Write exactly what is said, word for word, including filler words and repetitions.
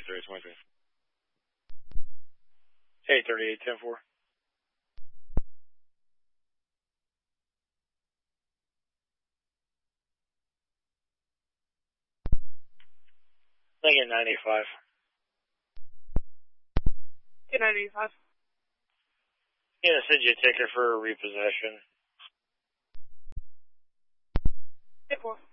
thirty, twenty-three. eight thirty-eight, ten four. Lincoln nine eight five. Good nine eight five. Gonna send you a ticket for repossession. eight four.